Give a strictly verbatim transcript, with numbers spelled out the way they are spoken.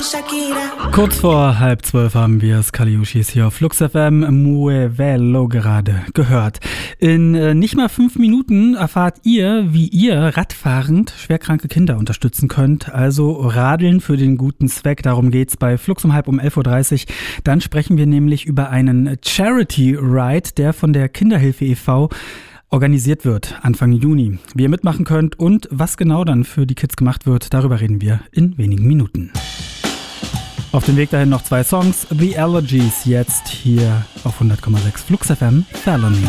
Kurz vor halb zwölf haben wir es, Kaliushis hier auf Flux F M, Muevelo gerade gehört. In äh, nicht mal fünf Minuten erfahrt ihr, wie ihr radfahrend schwerkranke Kinder unterstützen könnt. Also Radeln für den guten Zweck, darum geht's bei Flux um halb um elf Uhr dreißig. Dann sprechen wir nämlich über einen Charity Ride, der von der Kinderhilfe e V organisiert wird, Anfang Juni. Wie ihr mitmachen könnt und was genau dann für die Kids gemacht wird, darüber reden wir in wenigen Minuten. Auf dem Weg dahin noch zwei Songs. The Allergies jetzt hier auf hundert Komma sechs Flux F M, Felony.